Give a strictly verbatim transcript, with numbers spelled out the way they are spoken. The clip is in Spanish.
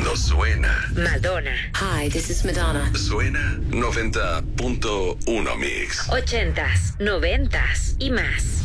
no suena. Madonna. Hi, this is Madonna. Suena noventa punto uno Mix. Ochentas, noventas y más.